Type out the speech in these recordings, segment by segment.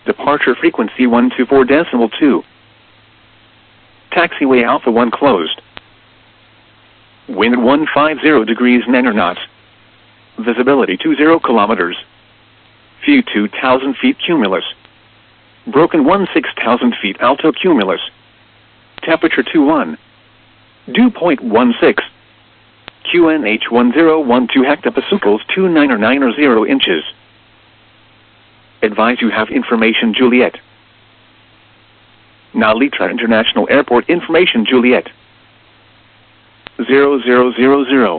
Departure frequency 124.2. Taxiway Alpha 1 closed. Wind 150 degrees 9 knots. Visibility 20 kilometers. View 2,000 feet cumulus. Broken 16,000 feet alto cumulus. Temperature 21. Dew point 16. QNH 1012 hectopascals 2990 inches. Advise you have information Juliet. Now Litra International Airport information Juliet. 0000.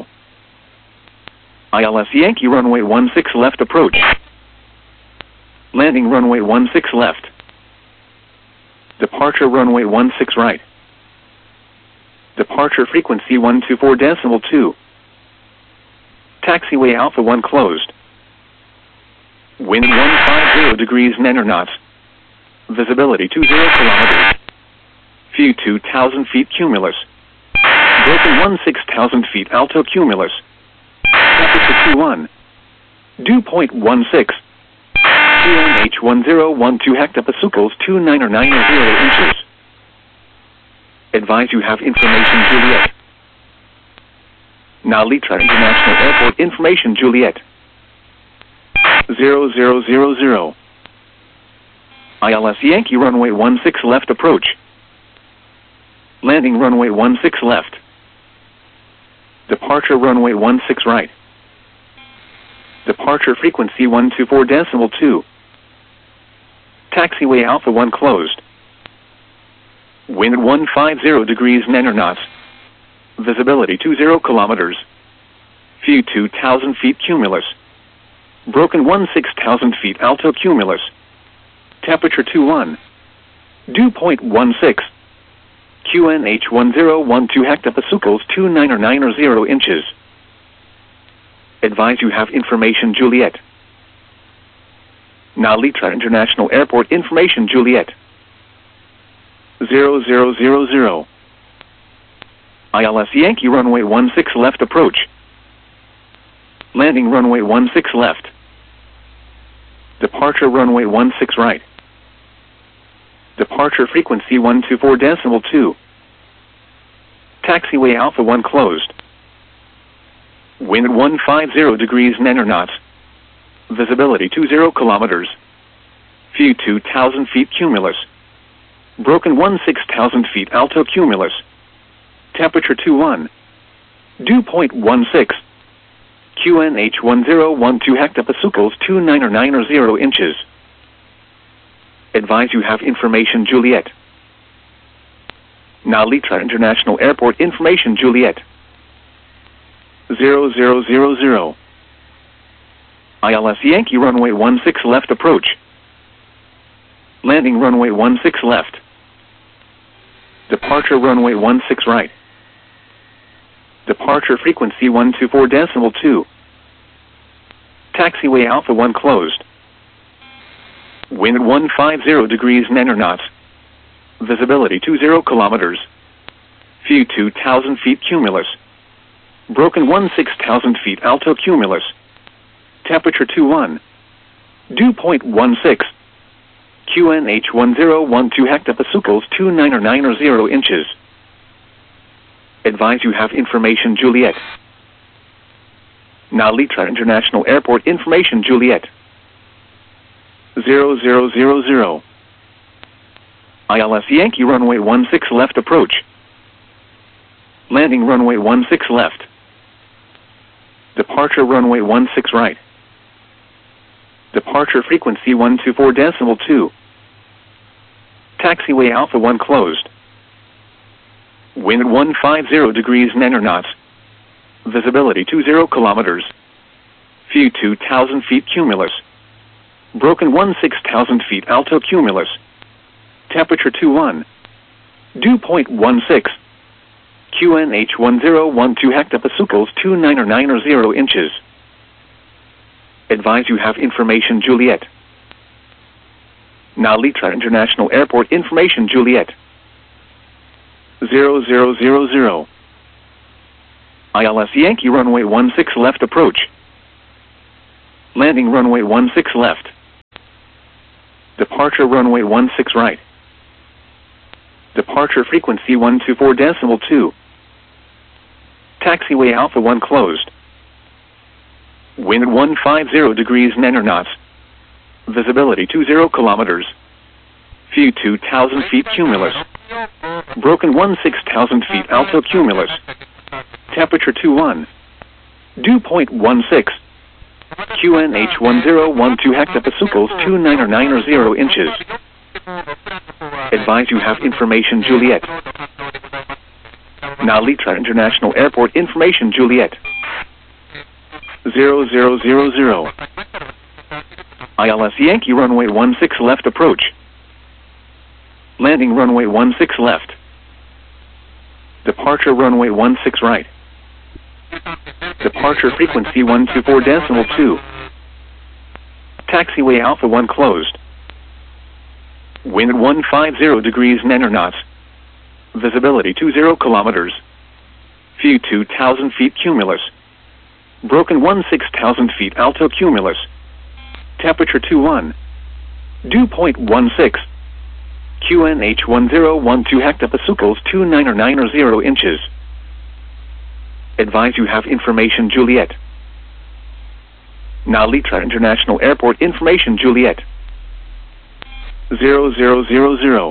ILS Yankee runway 16 left approach. Landing runway 16 left. Departure runway 16 right. Departure frequency 124.2. Taxiway Alpha 1 closed. Wind 150 degrees 9 knots. Visibility 20 kilometers. View 2,000 feet cumulus. Broken 16,000 feet alto cumulus. Temperature 21. Dew point 16. QNH 1012 hectopascals 2990 inches. Advise you have information Juliet. Now Litra International Airport information Juliet. 0000. ILS Yankee runway 16 left approach. Landing runway 16 left. Departure runway 16 right. Departure frequency 124.2. Taxiway Alpha 1 closed. Wind 150 degrees 9 knots. Visibility 20 kilometers. View 2,000 feet cumulus. Broken 16,000 feet alto cumulus. Temperature 21. Dew point 16. QNH 1012 hectopascals 2990 inches. Advise you have information Juliet. Now Litra International Airport information Juliet. 0000. ILS Yankee runway 16 left approach. Landing runway 16 left. Departure runway 16 right. Departure frequency 124.2. Taxiway Alpha 1 closed. Wind 150 degrees 9 knots. Visibility 20 kilometers. View 2,000 feet cumulus. Broken 16,000 feet alto cumulus. Temperature 21. Dew point 16. QNH 1012 hectopascals 2990 inches. Advise you have information Juliet. Now Litra International Airport information Juliet. 0000. ILS Yankee runway 16 left approach. Landing runway 16 left. Departure runway 16 right. Departure frequency 124.2. Taxiway Alpha 1 closed. Wind 150 degrees 9 knots. Visibility 20 kilometers. View 2,000 feet cumulus. Broken 16,000 feet alto cumulus. Temperature 21. Dew point 16. QNH 1012 hectopascals 2990 inches. Advise you have information Juliet. Now Litra International Airport information Juliet. 0000. ILS Yankee runway 16 left approach. Landing runway 16 left. Departure runway 16 right. Departure frequency 124.2. Taxiway Alpha 1 closed. Wind 150 degrees 9 knots. Visibility 20 kilometers. View 2,000 feet cumulus. Broken 16,000 feet alto cumulus. Temperature 21. Dew point 16. QNH 1012 hectopascals 2990 inches. Advise you have information Juliet. Now Litra International Airport information Juliet. 0000. ILS Yankee runway 16 left approach. Landing runway 16 left. Departure runway 16 right. Departure frequency 124.2. Taxiway Alpha 1 closed. Wind at 150 degrees 9 knots. Visibility 20 kilometers. View 2,000 feet cumulus. Broken 16,000 feet alto cumulus. Temperature 21. Dew point 16. QNH 1012 hectopascals 2990 inches. Advise you have information Juliet. Now Litra International Airport information Juliet. 0000. ILS Yankee runway 16 left approach. Landing runway 16 left. Departure runway 16 right. Departure frequency 124.2. Taxiway Alpha 1 closed. Wind at 150 degrees 9 knots. Visibility 20 kilometers. View 2,000 feet cumulus. Broken 16,000 feet alto cumulus. Temperature 21. Dew point 16. QNH 1012 hectopascals 2990 inches. Advise you have information Juliet. Now Litra International Airport information Juliet. 0000.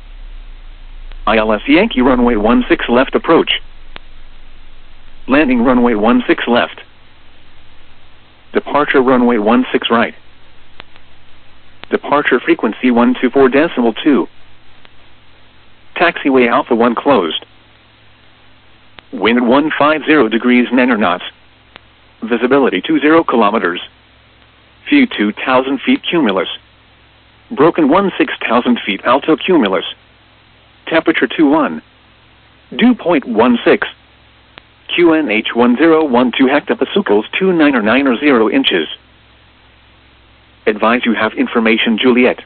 ILS Yankee runway 16 left approach. Landing runway 16 left. Departure runway 16 right. Departure frequency 124.2. Taxiway Alpha 1 closed. Wind at 150 degrees 9 knots. Visibility 20 kilometers. View 2,000 feet cumulus. Broken 16,000 feet alto cumulus. Temperature 21. Dew point 16. QNH 1012 hectopascals 2990 inches. Advise you have information Juliet.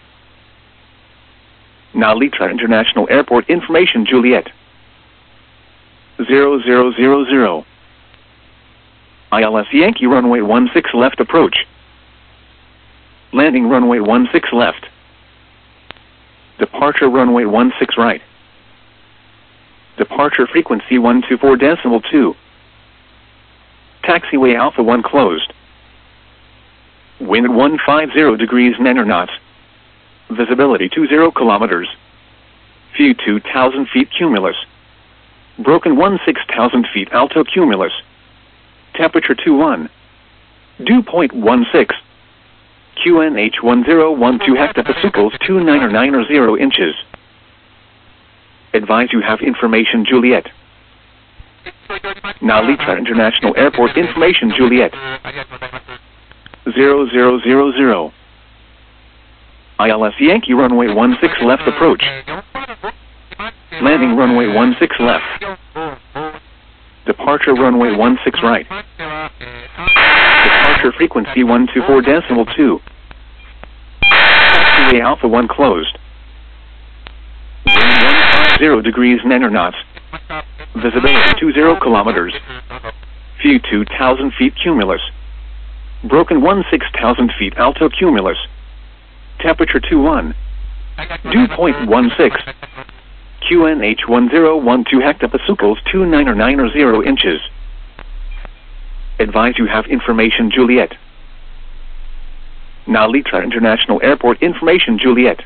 Now Litra International Airport information Juliet. 0000. ILS Yankee runway 16 left approach. Landing runway 16 left. Departure runway 16 right. Departure frequency 124.2. Taxiway Alpha 1 closed. Wind at 150 degrees 9 knots. Visibility 20 kilometers. View 2,000 feet cumulus. Broken 16,000 feet alto cumulus. Temperature 21. Dew point 16. QNH 1012 hectopascals 2990 inches. Advise you have information Juliet. Now Litra International Airport information Juliet. 0000. ILS Yankee runway 16 left approach. Landing runway 16 left. Departure runway 16 right. Departure frequency 124.2. Taxiway Alpha 1 closed. Wind 150 degrees 9 knots. Visibility 20 kilometers. View 2,000 feet cumulus. Broken 16,000 feet alto cumulus. Temperature 21. Dew point 16. QNH 1012 hectopascals 2990 inches. Advise you have information Juliet. Now Litra International Airport information Juliet.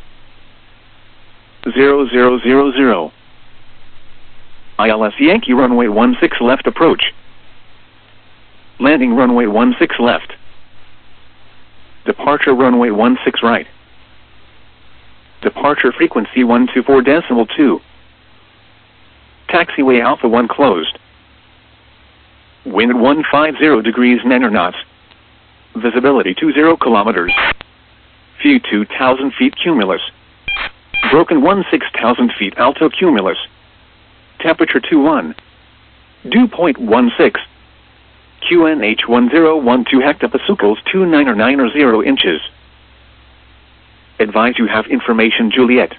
0000. ILS Yankee runway 16 left approach. Landing runway 16 left. Departure runway 16 right. Departure frequency 124.2. Taxiway Alpha 1 closed. Wind at 150 degrees 9 knots. Visibility 20 kilometers. View 2,000 feet cumulus. Broken 16,000 feet alto cumulus. Temperature 21. Dew point 16. QNH 1012 hectopascals 2990 inches. Advise you have information Juliet.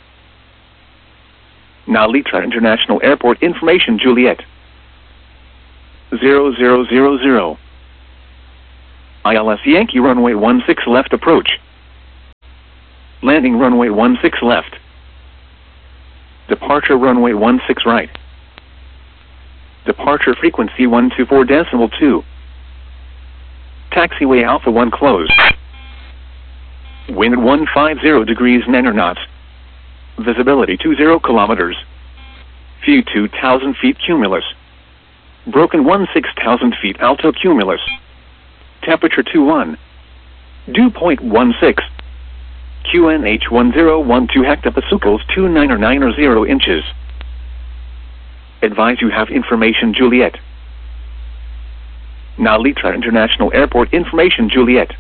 Now Litra International Airport information Juliet. 0000. ILS Yankee runway 16 left approach. Landing runway 16 left. Departure runway 16 right. Departure frequency 124.2. Taxiway Alpha 1 closed. Wind at 150 degrees 9 knots. Visibility 20 kilometers. View 2,000 feet cumulus. Broken 16,000 feet alto cumulus. Temperature 21. Dew point 16. QNH 1012 hectopascals 2990 inches. Advise you have information Juliet. Nalitra International Airport information Juliet.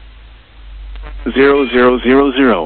0000.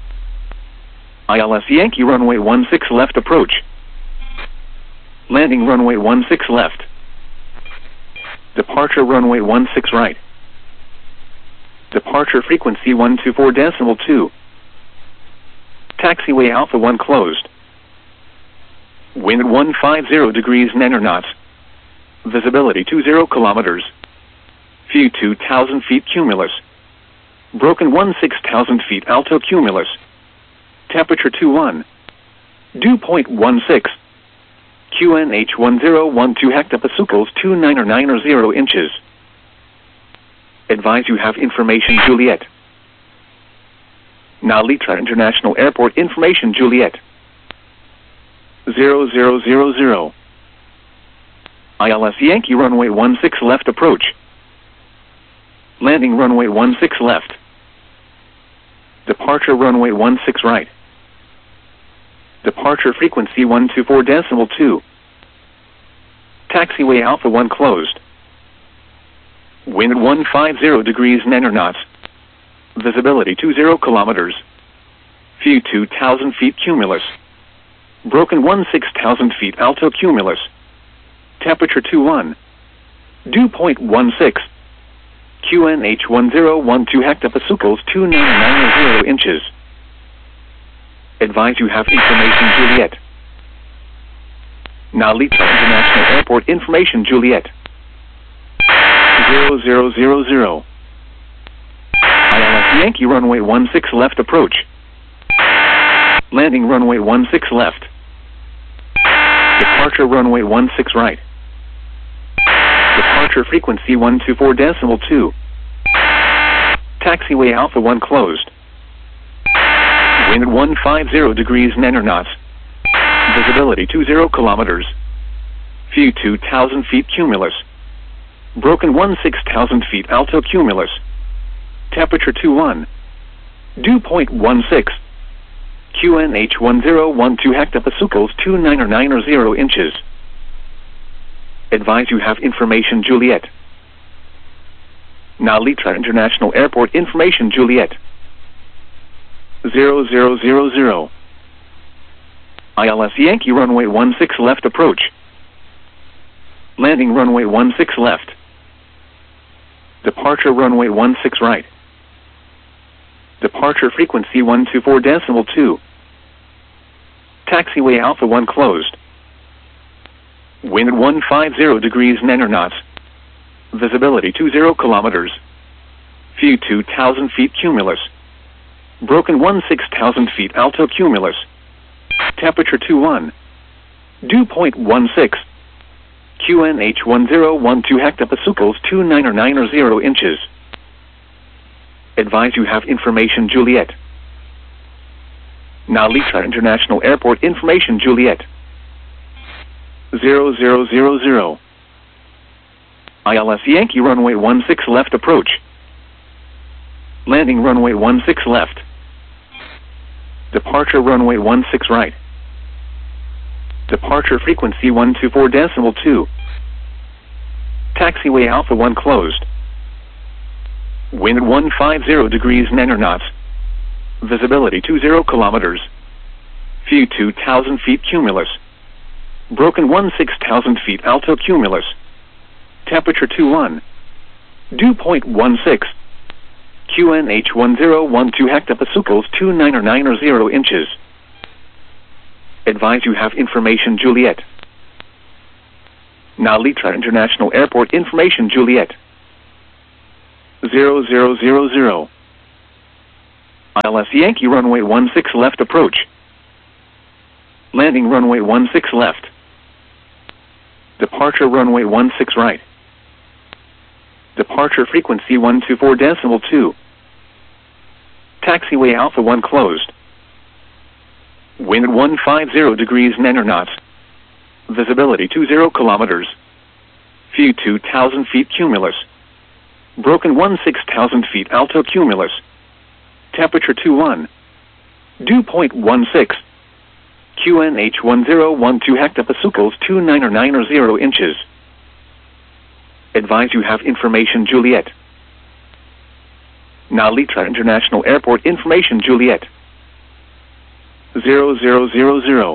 ILS Yankee runway 16 left approach. Landing runway 16 left. Departure runway 16 right. Departure frequency 124.2. Taxiway Alpha 1 closed. Wind at 150 degrees 9 knots. Visibility 20 kilometers. View 2,000 feet cumulus. Broken 16,000 feet alto cumulus. Temperature 21. Dew point 16. QNH 1012 hectopascals 2990 inches. Advise you have information Juliet. Nalitra International Airport information Juliet. 0000. ILS Yankee runway 16 left approach. Landing runway 16 left. Departure runway 16 right. Departure frequency 124.2. Taxiway Alpha 1 closed. Wind at 150 degrees 9 knots. Visibility 20 kilometers. View 2,000 feet cumulus. Broken 16,000 feet alto cumulus. Temperature 21. Dew point 16. QNH 1012 hectopascals 2990 inches. Advise you have information Juliet. Nalitra International Airport information Juliet. 0000. ILS Yankee runway 16 left approach. Landing runway 16 left. Departure runway 16 right. Departure frequency 124.2. Taxiway Alpha 1 closed. Wind at 150 degrees 9 knots. Visibility 20 kilometers. View 2,000 feet cumulus. Broken 16,000 feet alto cumulus. Temperature 21. Dew point 16. QNH 1012 hectopascals 2990 inches. Advise you have information Juliet. Nalitra International Airport information Juliet. 0000. ILS Yankee runway 16 left approach. Landing runway 16 left. Departure runway 16 right. Departure frequency 124.2. Taxiway Alpha 1 closed. Wind at 150 degrees 9 knots. Visibility 20 kilometers. View 2,000 feet cumulus. Broken 16,000 feet alto cumulus. Temperature 21. Dew point 16. QNH 1012 hectopascals 2990 inches. Advise you have information Juliet. Nalitra International Airport information Juliet. 0000. ILS Yankee runway 16 left approach. Landing runway 16 left. Departure runway 16 right. Departure frequency 124.2. Taxiway Alpha 1 closed. Wind at 150 degrees 9 knots. Visibility 20 kilometers. View 2,000 feet cumulus. Broken 16,000 feet alto cumulus. Temperature 21. Dew point 16. QNH 1012 hectopascals 2990 inches. Advise you have information Juliet. Nalitra International Airport information Juliet. 0000. ILS Yankee runway 16 left approach. Landing runway 16 left. Departure runway 16 right. Departure frequency 124.2. Taxiway Alpha 1 closed. Wind 150 degrees 9 knots. Visibility 20 kilometers. View 2,000 feet cumulus. Broken 16,000 feet alto cumulus. Temperature 21. Dew point 16. QNH 1012 hectopascals 2990 inches. Advise you have information Juliet. Nalitra International Airport information Juliet. 0000.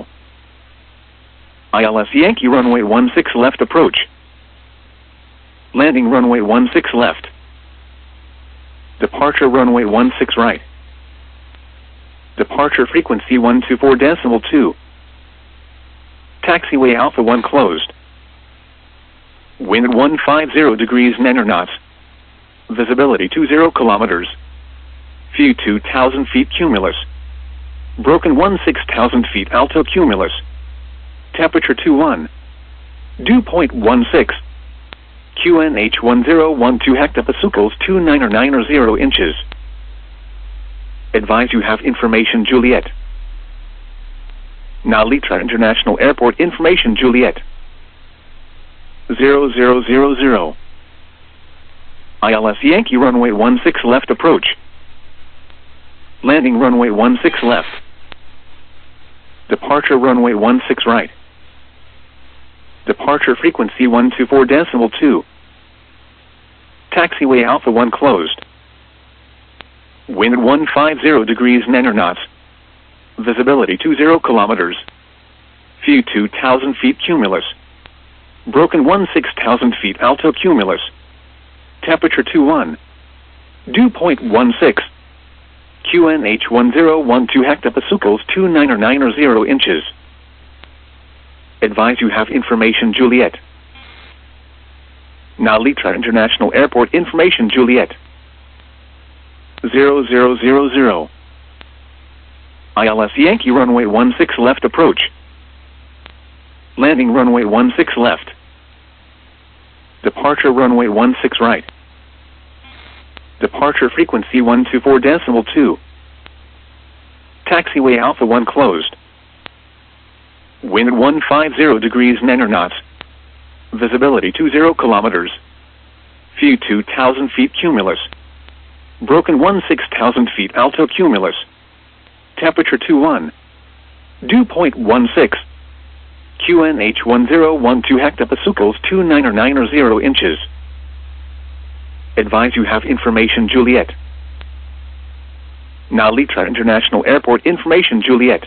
ILS Yankee runway 16 left approach. Landing runway 16 left. Departure runway 16 right. Departure frequency 124.2. Taxiway Alpha 1 closed. Wind 150 degrees 9 knots. Visibility 20 kilometers. View 2,000 feet cumulus. Broken 16,000 feet alto cumulus. Temperature 21. Dew point 16. QNH 1012 hectopascals 2990 inches. Advise you have information Juliet. Nalitra International Airport information Juliet. 0000. ILS Yankee runway 16 left approach. Landing runway 16 left. Departure runway 16 right. Departure frequency 124.2. Taxiway Alpha 1 closed. Wind 150 degrees 9 knots. Visibility 20 kilometers. View 2,000 feet cumulus. Broken 16,000 feet alto cumulus. Temperature 21. Dew point 16. QNH 1012 hectopascals 2990 inches. Advise you have information Juliet. Nalitra International Airport information Juliet. 0000. ILS Yankee runway 16 left approach. Landing runway 16 left. Departure runway 16 right. Departure frequency 124.2. Taxiway Alpha 1 closed. Wind 150 degrees 9 knots. Visibility 20 kilometers. View 2,000 feet cumulus. Broken 16,000 feet alto cumulus. Temperature 21. Dew point 16. QNH 1012 hectopascals 2990 inches. Advise you have information Juliet. Nalitra International Airport information Juliet.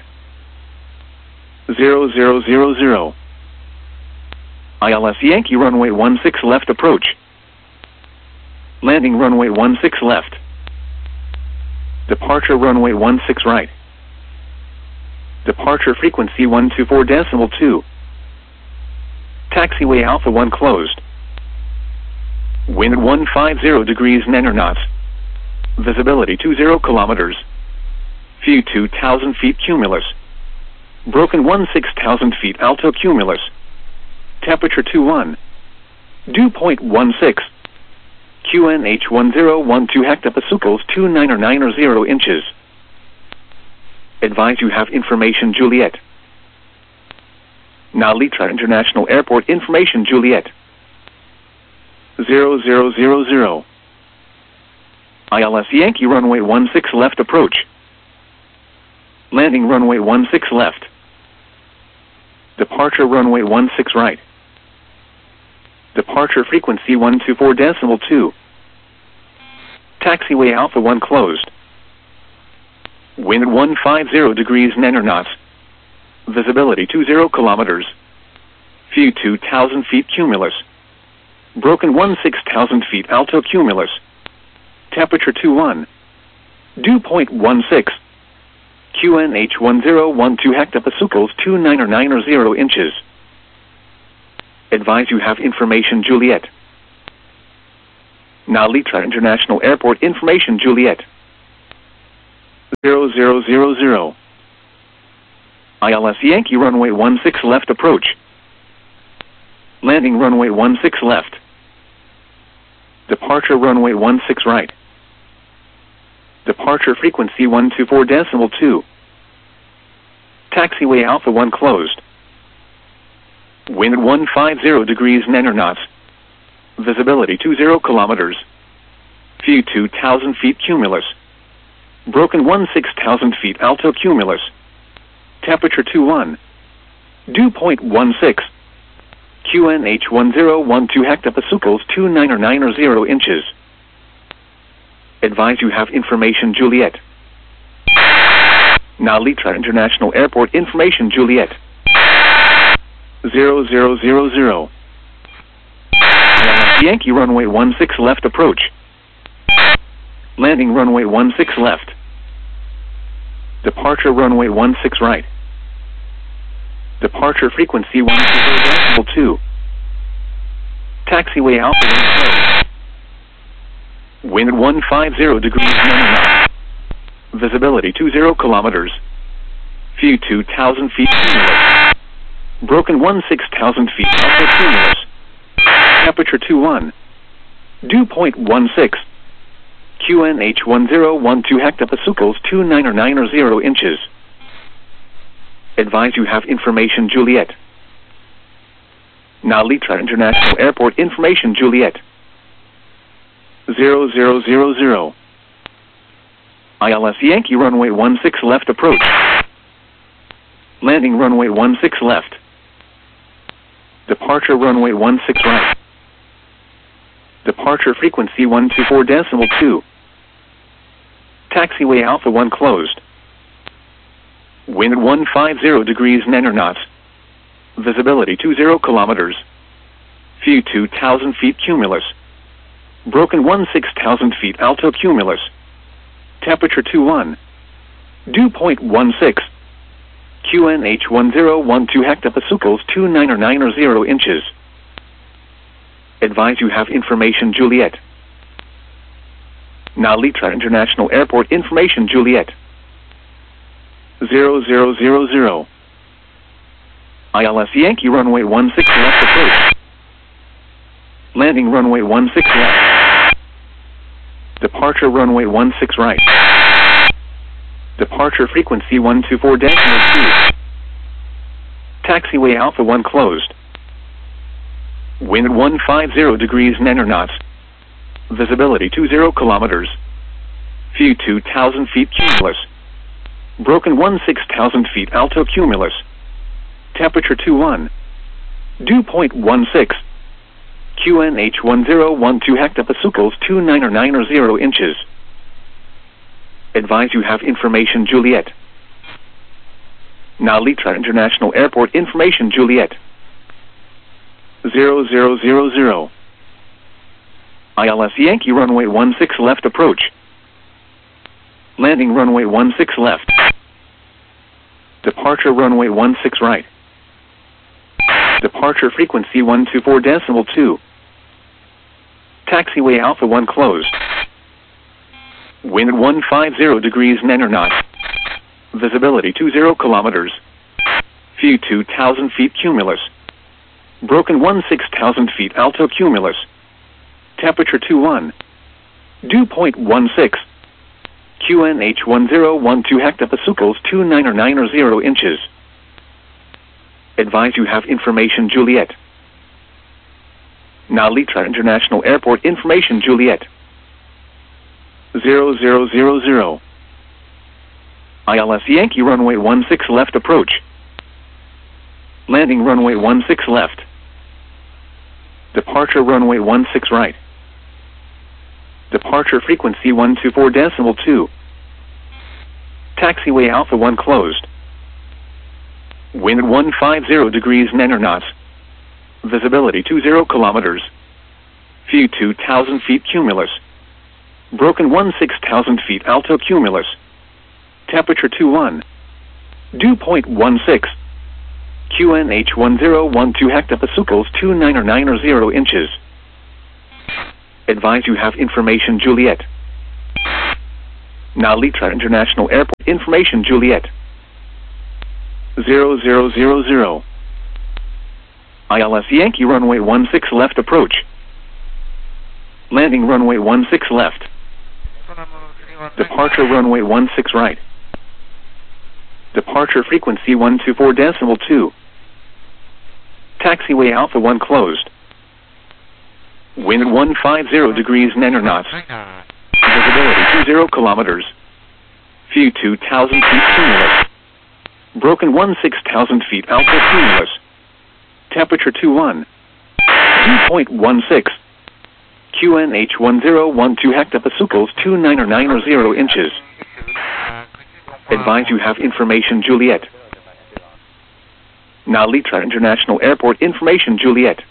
0000. ILS Yankee runway 16 left approach. Landing runway 16 left. Departure runway 16 right. Departure frequency 124.2. Taxiway Alpha 1 closed. Wind 150 degrees 9 knots. Visibility 20 kilometers. View 2,000 feet cumulus. Broken 16,000 feet alto cumulus. Temperature 21. Dew point 16. QNH 1012 hectopascals 2990 inches. Advise you have information Juliet. Nalitra International Airport information Juliet. 0000. ILS Yankee runway 16 left approach. Landing runway 16 left. Departure runway 16 right. Departure frequency 124.2. Taxiway Alpha 1 closed. Wind 150 degrees 9 knots. Visibility 20 kilometers. View 2,000 feet cumulus. Broken 16,000 feet alto cumulus. Temperature 21. Dew point 16. QNH 1012 hectopascals 2990 inches. Advise you have information Juliet. Nalitra International Airport information Juliet. 0000. ILS Yankee runway 16 left approach. Landing runway 16 left. Departure runway 16 right. Departure frequency 124.2. Taxiway Alpha 1 closed. Wind 150 degrees 9 knots. Visibility 20 kilometers. View 2,000 feet cumulus. Broken 16,000 feet alto cumulus. Temperature 21. Dew point 16. QNH 1012 hectopascals 2990 inches. Advise you have information Juliet. Now Litra International Airport information Juliet. 0000. Yankee runway 16 left approach. Landing runway 16 left. Departure runway 16 right. Departure frequency 120.2. Taxiway Alpha 1 closed. Wind 150 degrees 9 knots. Visibility 20 kilometers. View 2,000 feet cumulus. Broken 16,000 feet alto cumulus. Temperature 21. Dew point 16. QNH 1012 hectopascals 2990 inches. Advise you have information Juliet. Now Litra International Airport information Juliet. 0000. ILS Yankee runway 16 left approach. Landing runway 16 left. Departure runway 16 right. Departure frequency 124.2. Taxiway Alpha 1 closed. Wind 150 degrees 9 knots. Visibility 20 kilometers. View 2,000 feet cumulus. Broken 16,000 feet alto cumulus. Temperature 21. Dew point 16. QNH 1012 hectopascals 2990 inches. Advise you have information Juliet. Now Litra International Airport information Juliet. 0000. ILS Yankee runway 16 left approach. Landing runway 16 left. Departure runway 16 right. Departure frequency 124.2. Taxiway Alpha 1 closed. Wind 150 degrees 9 knots. Visibility 20 kilometers. View 2,000 feet cumulus. Broken 16,000 feet alto cumulus. Temperature 21. Dew point 16. QNH 1012 hectopascals 2990 inches. Advise you have information Juliet. Now Litra International Airport information Juliet. 0000. ILS Yankee runway 16 left approach. Landing runway 16 left. Departure runway 16 right. Departure frequency 124.2. Taxiway Alpha 1 closed. Wind 150 degrees 9 knots. Visibility 20 kilometers. View 2,000 feet cumulus. Broken 16,000 feet alto cumulus. Temperature 21. Dew point 16. QNH 1012 hectopascals 2990 inches. Advise you have information Juliet. Now Litra International Airport information Juliet. 0000. ILS Yankee runway 16 left approach. Landing runway 16 left. Departure runway 16 right. Departure frequency 124.2. Taxiway Alpha 1 closed. Wind 150 degrees 9 knots. Visibility 20 kilometers. View 2,000 feet cumulus. Broken 16,000 feet alto cumulus. Temperature 21. Dew point 16. QNH 1012 hectopascals 2990 inches. Advise you have information Juliet. Nalitra International Airport information Juliet 0000 ILS Yankee runway 16 left approach. Landing runway 16 left. Departure runway 16 right. Departure frequency 124.2. Taxiway Alpha 1 closed. Wind 150 degrees 9 knots. Visibility 20 kilometers. View 2,000 feet cumulus. Broken 16,000 feet alpha cumulus. Temperature 21. Dew point 16. QNH 1012 hectopascals 2990 inches. Advise you have information Juliet. Nalitra International Airport information Juliet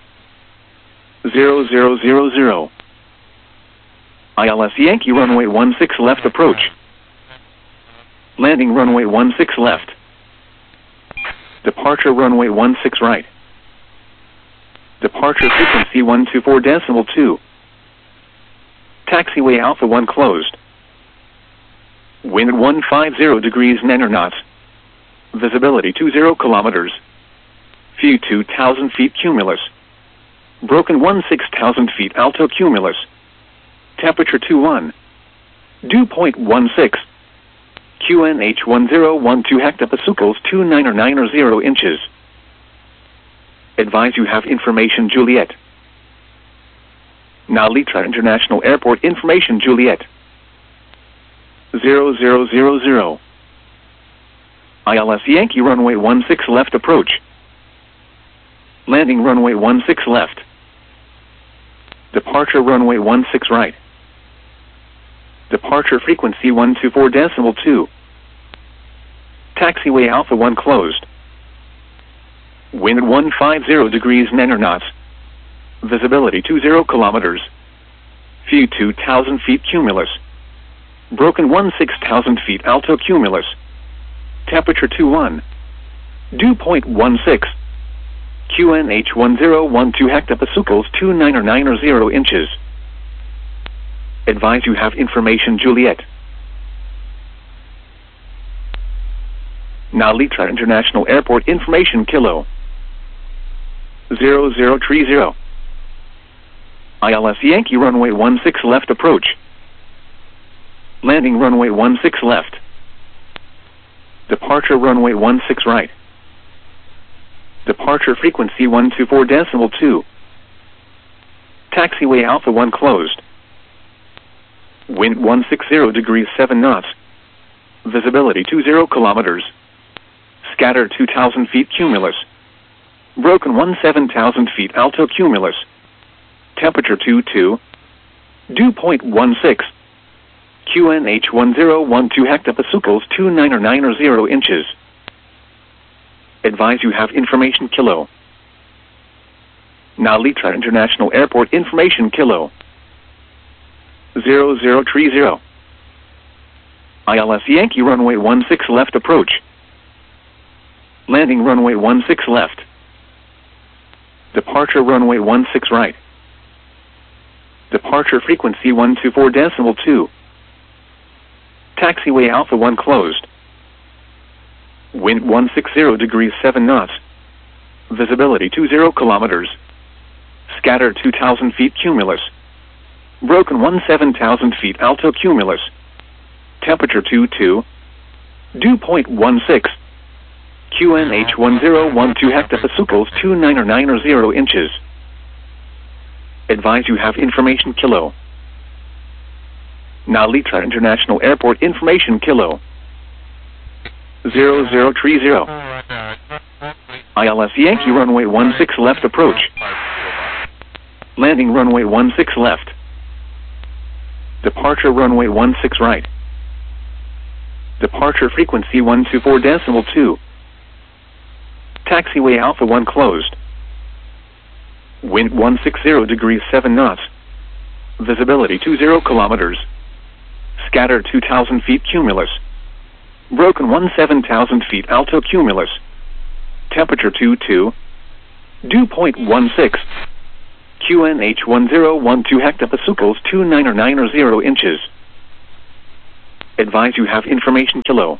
0000 ILS Yankee runway 16 left approach. Landing runway 16 left. Departure runway 16 right. Departure frequency 124.2. Taxiway Alpha 1 closed. Wind 150 degrees 9 knots. Visibility 20 kilometers. View 2,000 feet cumulus. Broken 16,000 feet alto cumulus. Temperature 21. Dew point 16. QNH 1012 hectopascals 2990 inches. Advise you have information Juliet. Nalitra International Airport information Juliet 0000 ILS Yankee runway 16 left approach. Landing runway 16 left. Departure runway 16 right. Departure frequency 124.2. Taxiway Alpha 1 closed. Wind 150 degrees 9 knots. Visibility 20 kilometers. View 2,000 feet cumulus. Broken 16,000 feet alto cumulus. Temperature 21. Dew point 16. QNH 1012 hectopascals 2990 inches. Advise you have information Juliet. Nalitra International Airport information Kilo 0030 ILS Yankee runway 16 left approach. Landing runway 16 left. Departure runway 16 right. Departure frequency 124.2. Taxiway Alpha 1 closed. Wind 160 degrees 7 knots. Visibility 20 kilometers. Scattered 2,000 feet cumulus. Broken 17,000 feet alto cumulus. Temperature 22. Dew point 16. QNH 1012 hectopascals 2990 inches. Advise you have information Kilo. Nalitra International Airport information Kilo 0030 ILS Yankee runway 16 left approach. Landing runway 16 left. Departure runway 16 right. Departure frequency 124.2. Taxiway Alpha 1 closed. Wind 160 degrees 7 knots. Visibility 20 kilometers. Scattered 2,000 feet cumulus. Broken 17,000 feet alto cumulus. Temperature 22. Dew point 16. QNH 1012 hectopascals 2990 inches. Advise you have information Kilo. Nalitra International Airport information Kilo 0030 ILS Yankee runway 16 left approach. Landing runway 16 left. Departure runway 16 right. Departure frequency 124.2. Taxiway Alpha 1 closed. Wind 160 degrees 7 knots. Visibility 20 kilometers. Scattered 2,000 feet cumulus. Broken 17,000 feet alto cumulus. Temperature 22. Dew point 16. QNH 1012 hectopascals 2990 inches. Advise you have information kilo.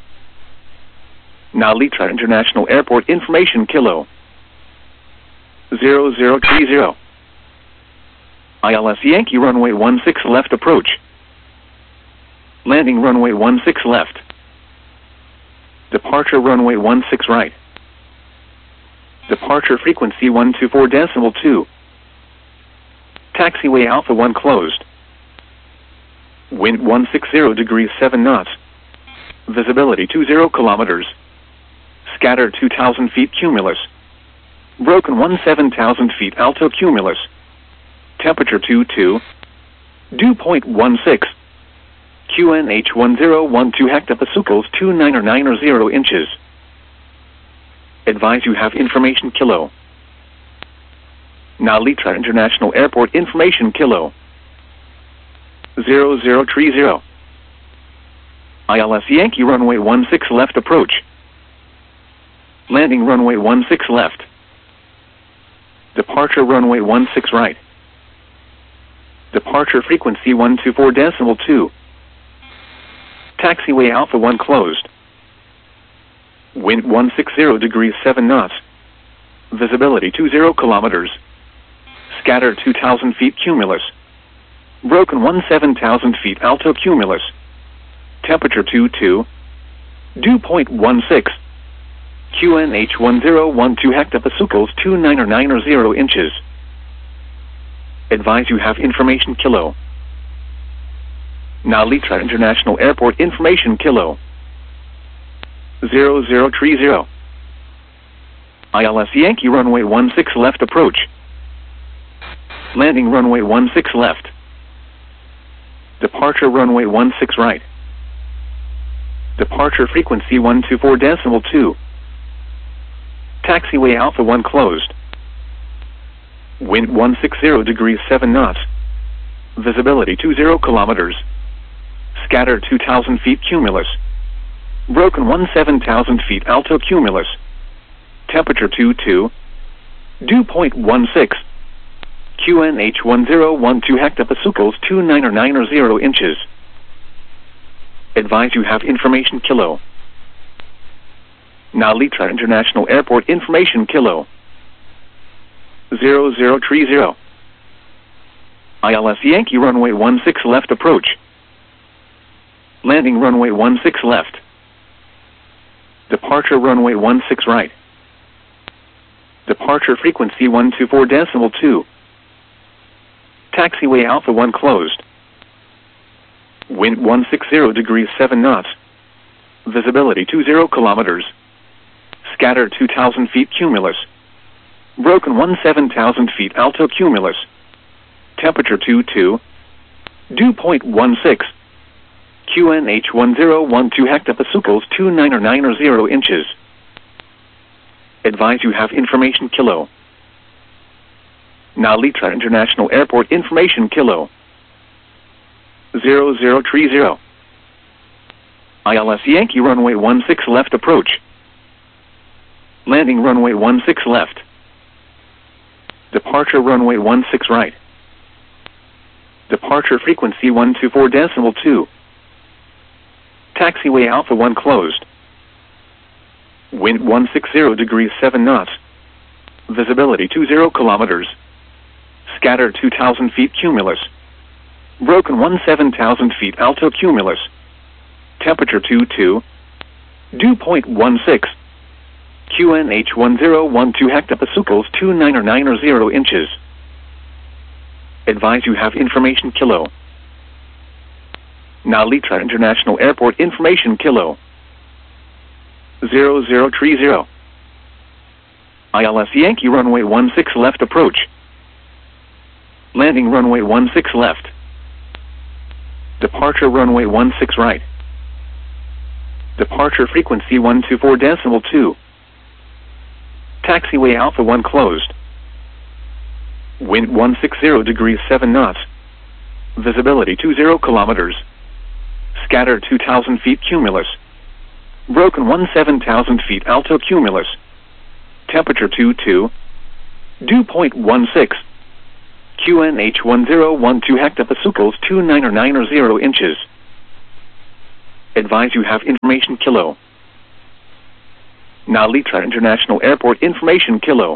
Narita International Airport information kilo. 0030. ILS Yankee runway 16 left approach. Landing runway 16 left. Departure runway 16 right. Departure frequency 124.2. Taxiway Alpha 1 closed. Wind 160 degrees 7 knots. Visibility 20 kilometers. Scattered 2,000 feet cumulus. Broken 17,000 feet alto cumulus. Temperature 22. Dew point 16. QNH 1012 hectopascals 2990 inches. Advise you have information kilo. Narita International Airport information kilo. 0030. ILS Yankee runway 16 left approach. Landing runway 16 left. Departure runway 16 right. Departure frequency 124.2. Taxiway Alpha 1 closed. Wind 160 degrees 7 knots. Visibility 20 kilometers. Scattered 2,000 feet cumulus. Broken 17,000 feet alto cumulus. Temperature 22. Dew point 16. QNH 1012 hectopascals 2990 inches. Advise you have information kilo. Narita International Airport information kilo. 0030. ILS Yankee runway 16 left approach. Landing runway 16 left. Departure runway 16 right. Departure frequency 124.2. Taxiway Alpha 1 closed. Wind 160 degrees 7 knots. Visibility 20 kilometers. Scattered 2,000 feet cumulus. Broken 17,000 feet alto cumulus. Temperature 22. Dew point 16. QNH 1012 hectopascals 2990 inches. Advise you have information kilo. Narita International Airport information kilo. 0030. ILS Yankee runway 16 left approach. Landing runway 16 left. Departure runway 16 right. Departure frequency 124.2. Taxiway Alpha 1 closed. Wind 160 degrees 7 knots. Visibility 20 kilometers. Scattered 2,000 feet cumulus. Broken 17,000 feet alto cumulus. Temperature 22. Dew point 16. QNH 1012 hectopascals 2990 inches. Advise you have information kilo. Narita International Airport information kilo. 0030. ILS Yankee runway 16 left approach. Landing runway 16 left. Departure runway 16 right. Departure frequency 124.2. Taxiway Alpha 1 closed. Wind 160 degrees 7 knots. Visibility 20 kilometers. Scattered 2,000 feet cumulus. Broken 17,000 feet alto cumulus. Temperature 22. Dew point 16. QNH 1012 hectopascals 2990 inches. Advise you have information kilo. Narita International Airport information kilo. 0030. ILS Yankee runway 16 left approach. Landing runway 16 left. Departure runway 16 right. Departure frequency 124.2. Taxiway Alpha 1 closed. Wind 160 degrees 7 knots. Visibility 20 kilometers. Scattered 2,000 feet cumulus. Broken 17,000 feet alto cumulus. Temperature 22. Dew point 16. QNH 1012 hectopascals 2990 inches. Advise you have information kilo. Nalitra International Airport information kilo.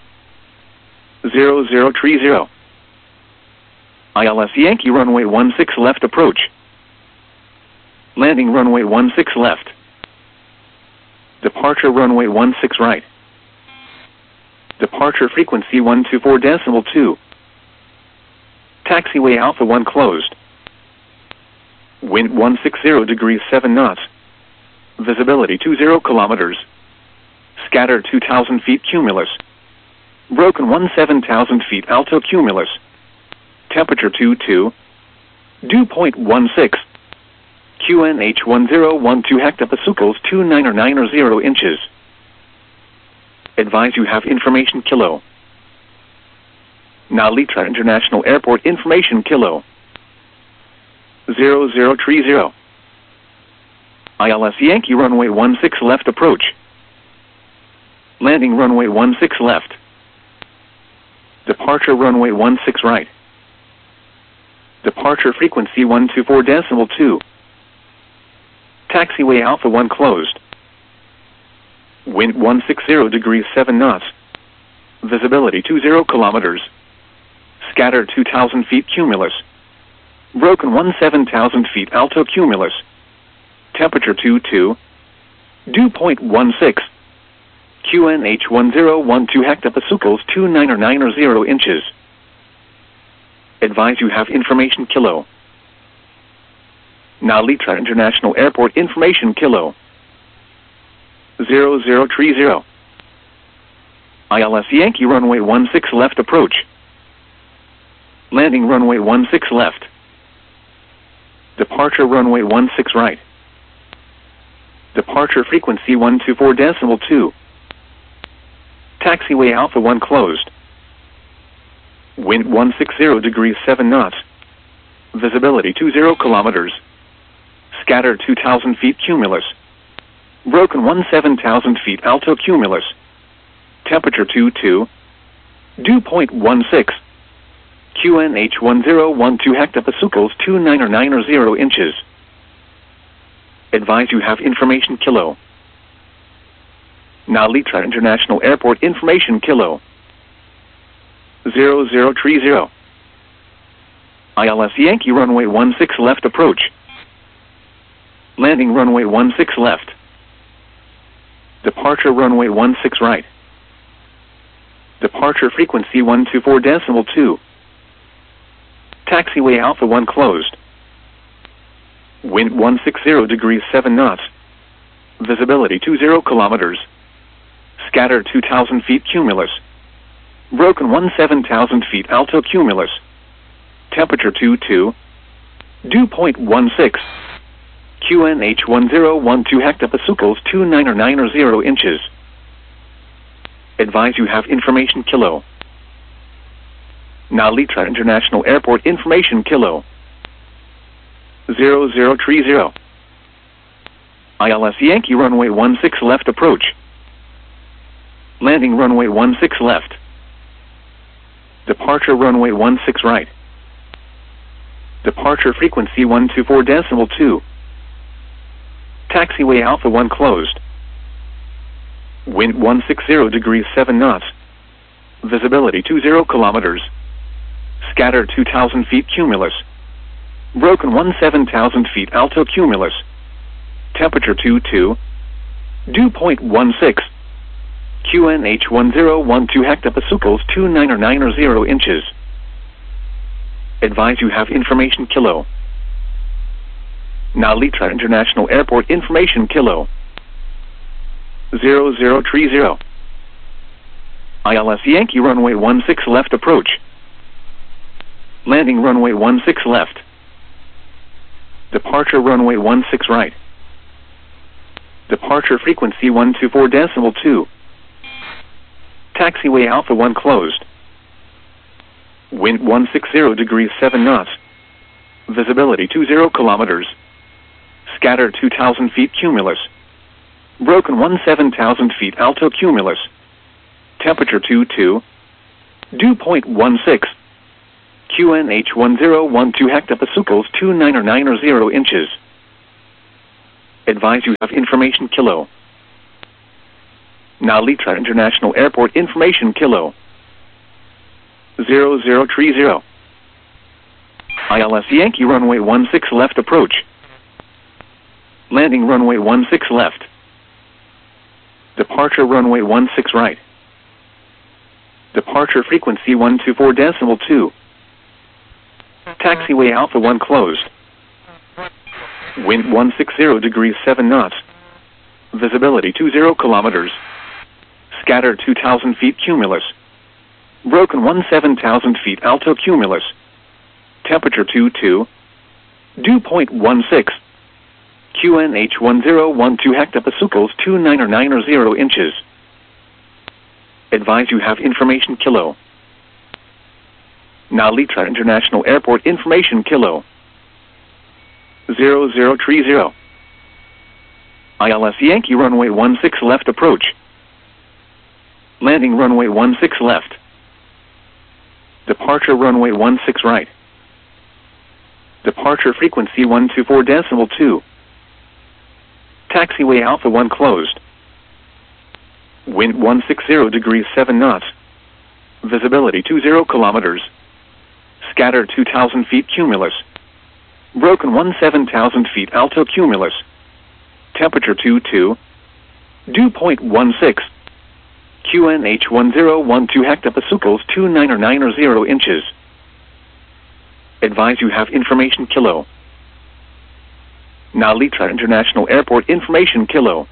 0030. ILS Yankee runway 16 left approach. Landing runway 16 left. Departure runway 16 right. Departure frequency 124.2. Taxiway Alpha 1 closed. Wind 160 degrees 7 knots. Visibility 20 kilometers. Scattered 2,000 feet cumulus. Broken 17,000 feet alto cumulus. Temperature 22. Dew point 16. QNH 1012 hectopascals 2990 inches. Advise you have information kilo. Nalitra International Airport information kilo. 0030. ILS Yankee runway 16 left approach. Landing runway 16 left. Departure runway 16 right. Departure frequency 124.2. Taxiway Alpha 1 closed. Wind 160 degrees 7 knots. Visibility 20 kilometers. Scattered 2,000 feet cumulus. Broken 17,000 feet alto cumulus. Temperature 22. Dew point 16. QNH 1012 hectopascals 2990 inches. Advise you have information kilo. Nalitra International Airport information kilo. 0030. ILS Yankee runway 16 left approach. Landing runway 16 left. Departure runway 16 right. Departure frequency 124.2. Taxiway Alpha 1 closed. Wind 160 degrees 7 knots. Visibility 20 kilometers. Scattered 2,000 feet cumulus. Broken 17,000 feet alto cumulus. Temperature 22. Dew point 16. QNH 1012 hectopascals 2990 inches. Advise you have information kilo. Nalitra International Airport information kilo. 0030. ILS Yankee runway 16 left approach. Landing runway 16 left. Departure runway 16 right. Departure frequency 124.2. Taxiway Alpha 1 closed. Wind 160 degrees 7 knots. Visibility 20 kilometers. Scattered 2,000 feet cumulus. Broken 17,000 feet alto cumulus. Temperature 22. Dew point 16. QNH 1012 hectopascals 2990 inches. Advise you have information kilo. Nalitra International Airport information kilo. 0030. ILS Yankee runway 16 left approach. Landing runway 16 left. Departure runway 16 right. Departure frequency 124.2. Taxiway Alpha 1 closed. Wind 160 degrees 7 knots. Visibility 20 kilometers. Scattered 2,000 feet cumulus. Broken 17,000 feet alto cumulus. Temperature 22. Dew point 16. QNH 1012 hectopascals 2990 inches. Advise you have information kilo. Nalitra International Airport information kilo. 0030. ILS Yankee runway 16 left approach. Landing runway 16 left. Departure runway 16 right. Departure frequency 124.2. Taxiway Alpha 1 closed. Wind 160 degrees 7 knots. Visibility 20 kilometers. Scattered 2,000 feet cumulus. Broken 17,000 feet alto cumulus. Temperature 22. Dew point 16. QNH 1012 hectopascals 2990 inches. Advise you have information kilo. Narita International Airport information kilo. 0030. ILS Yankee runway 16 left approach. Landing runway 16 left. Departure runway 16 right. Departure frequency 124.2. Taxiway Alpha 1 closed. Wind 160 degrees 7 knots. Visibility 20 kilometers. Scatter 2,000 feet cumulus. Broken 17,000 feet alto cumulus. Temperature 22. Dew point 16. QNH 1012 hectopascals 2990 inches. Advise you have information kilo. Narita International Airport information kilo. 0030. ILS Yankee runway 16 left approach. Landing runway 16 left. Departure runway 16 right. Departure frequency 124.2. Taxiway Alpha 1 closed. Wind 160 degrees 7 knots. Visibility 20 kilometers. Scatter 2,000 feet cumulus. Broken 17,000 feet alto cumulus. Temperature 22. Dew point 16. QNH 1012 hectopascals 2990 inches. Advise you have information kilo. Narita International Airport information kilo.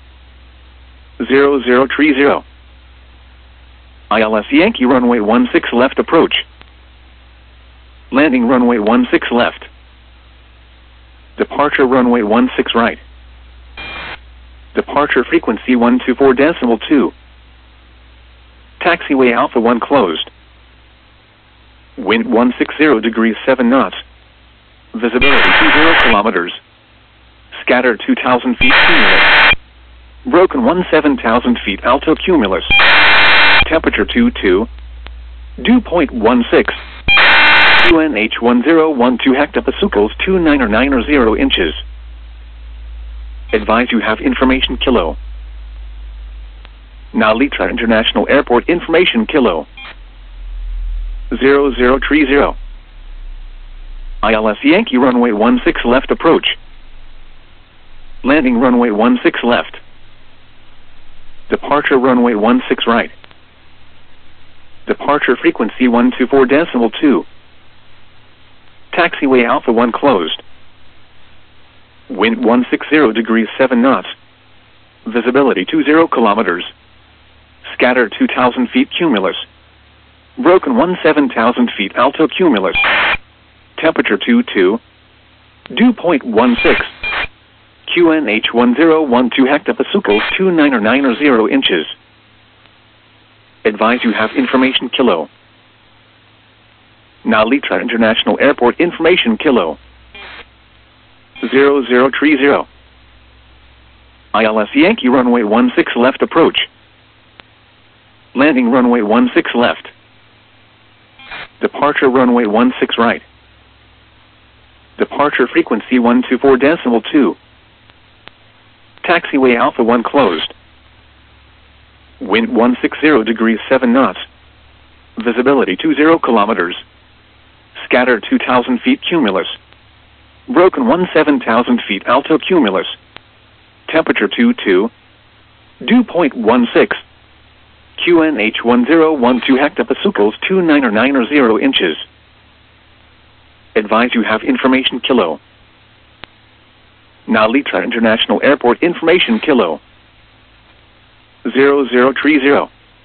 0030. ILS Yankee runway 16 left approach. Landing runway 16 left. Departure runway 16 right. Departure frequency 124.2. Taxiway Alpha 1 closed. Wind 160 degrees 7 knots. Visibility 20 kilometers. Scatter 2,000 feet cumulus. Broken 17,000 feet alto cumulus. Temperature 22. Dew point 16. QNH 1012 hectopascals 2990 inches. Advise you have information kilo. Narita International Airport information kilo. 0030. ILS Yankee runway 16 left approach. Landing runway 16 left. Departure runway 16 right. Departure frequency 124.2. Taxiway Alpha 1 closed. Wind 160 degrees 7 knots. Visibility 20 kilometers. Scatter 2,000 feet cumulus. Broken 17,000 feet alto cumulus. Temperature 22. Dew point 16. QNH 1012 hectopascals 2990 inches. Advise you have information kilo. Narita International Airport information kilo. 0030. ILS Yankee runway 16 left approach. Landing runway 16 left. Departure runway 16 right. Departure frequency 124.2. Taxiway Alpha 1 closed. Wind 160 degrees 7 knots. Visibility 20 kilometers. Scatter 2,000 feet cumulus. Broken 17,000 feet alto cumulus. Temperature 22. Dew point 16. QNH 1012 hectopascals 2990 inches. Advise you have information kilo. Narita International Airport information kilo. 0030.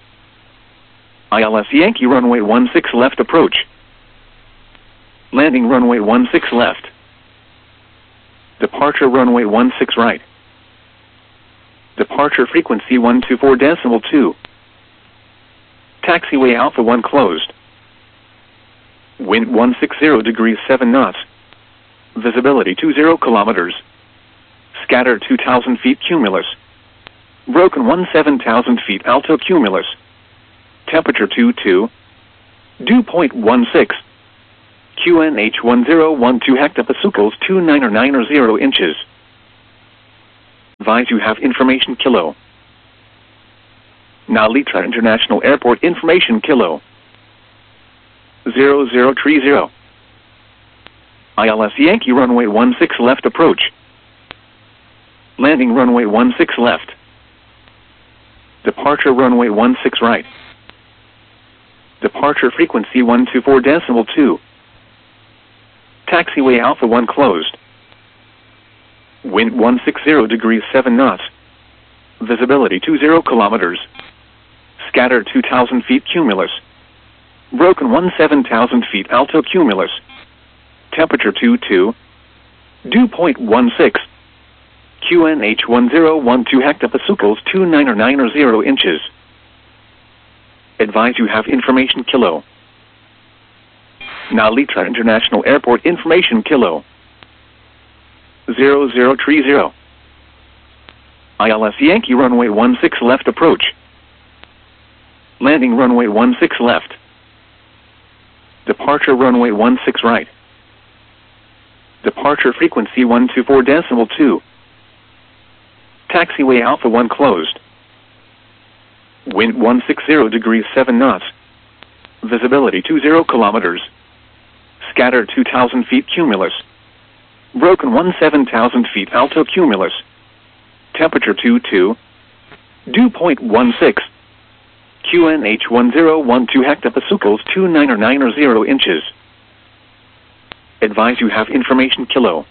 ILS Yankee runway 16 left approach. Landing runway 16 left. Departure runway 16 right. Departure frequency 124.2. Taxiway Alpha 1 closed. Wind 160 degrees 7 knots. Visibility 20 kilometers. Scatter 2,000 feet cumulus. Broken 17,000 feet alto cumulus. Temperature 22. Dew point 16. QNH 1012 hectopascals 2990 inches. Advise you have information kilo. Narita International Airport information kilo. 0030. ILS Yankee runway 16 left approach. Landing runway 16 left. Departure runway 16 right. Departure frequency 124.2. Taxiway Alpha 1 closed. Wind 160 degrees 7 knots. Visibility 20 kilometers. Scattered 2,000 feet cumulus. Broken 17,000 feet alto cumulus. Temperature 22. Dew point 16. QNH 1012 hectopascals 2990 inches. Advise you have information kilo. Narita International Airport information kilo. 0030. ILS Yankee runway 16 left approach. Landing runway 16 left. Departure runway 16 right. Departure frequency 124.2. Taxiway Alpha 1 closed. Wind 160 degrees 7 knots. Visibility 20 kilometers. Scattered 2,000 feet cumulus. Broken 17,000 feet alto cumulus. Temperature 22. Dew point 16. QNH 1012 hectopascals 2990 inches. Advise you have information kilo.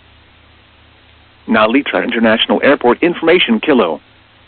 Narita International Airport information kilo.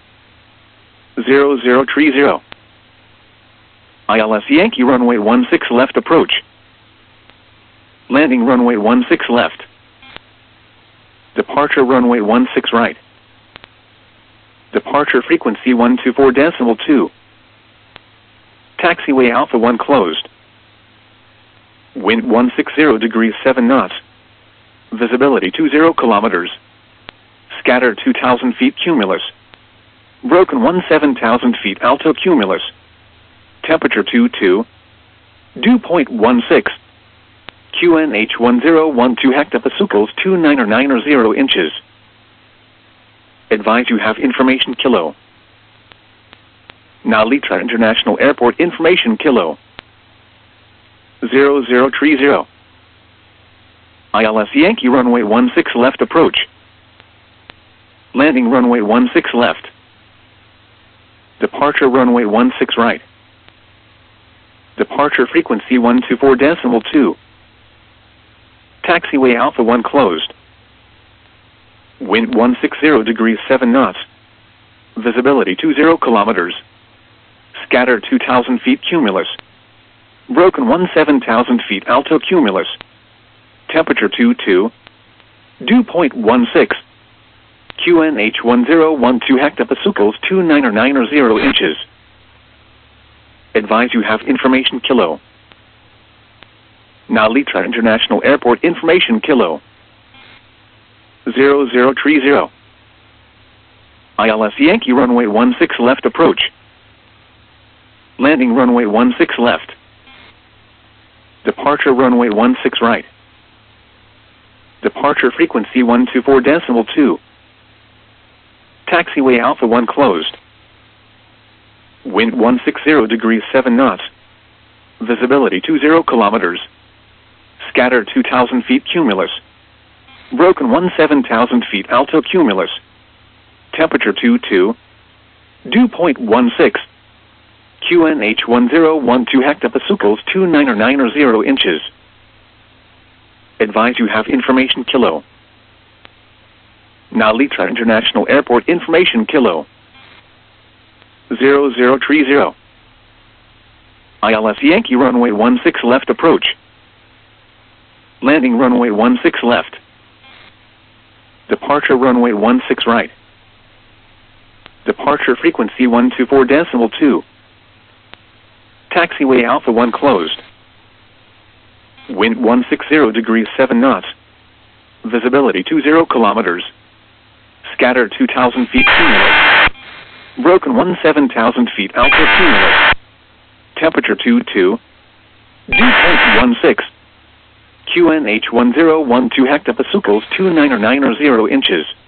0030. ILS Yankee runway 16 left approach. Landing runway 16 left. Departure runway 16 right. Departure frequency 124.2. Taxiway Alpha 1 closed. Wind 160 degrees 7 knots. Visibility 20 kilometers. Scattered 2,000 feet cumulus. Broken 17,000 feet alto cumulus. Temperature 22. Dew point 16. QNH 1012 hectopascals 2990 inches. Advise you have information kilo. Narita International Airport information kilo. 0030. ILS Yankee runway 16 left approach. Landing runway 16 left. Departure runway 16 right. Departure frequency 124.2. Taxiway Alpha 1 closed. Wind 160 degrees 7 knots. Visibility 20 kilometers. Scattered 2,000 feet cumulus. Broken 17,000 feet alto cumulus. Temperature 22. Dew point 16. QNH 1012 hectopascals 2990 inches. Advise you have information kilo. Narita International Airport information kilo. 0030. ILS Yankee runway 16 left approach. Landing runway 16 left. Departure runway 16 right. Departure frequency 124.2. Taxiway Alpha 1 closed. Wind 160 degrees 7 knots. Visibility 20 kilometers. Scattered 2,000 feet cumulus. Broken 17,000 feet alto cumulus. Temperature 22. Dew point 16. QNH 1012 hectopascals 2990 inches. Advise you have information kilo. Narita International Airport information kilo. 0030. ILS Yankee runway 16 left approach. Landing runway 16 left. Departure runway 16 right. Departure frequency 124.2. Taxiway Alpha 1 closed. Wind 160 degrees 7 knots. Visibility 20 kilometers. Scattered 2,000 feet cumulus. Broken 17,000 feet alto cumulus. Temperature 22. Dew point 16. QNH 1012 hectopascals 2990 inches.